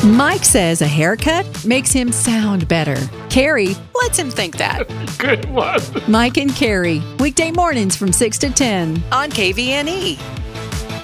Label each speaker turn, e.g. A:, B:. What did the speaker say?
A: Mike says a haircut makes him sound better. Carrie lets him think that.
B: Good one.
A: Mike and Carrie, weekday mornings from 6 to 10 on KVNE.